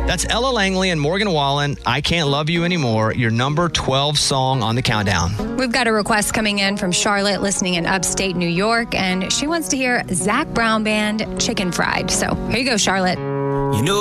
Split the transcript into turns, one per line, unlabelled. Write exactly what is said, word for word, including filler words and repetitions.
That's Ella Langley and Morgan Wallen, I Can't Love You Anymore, your number twelve song on the countdown.
We've got a request coming in from Charlotte, listening in upstate New York, and she wants to hear Zac Brown Band, Chicken Fried. So here you go, Charlotte.
You know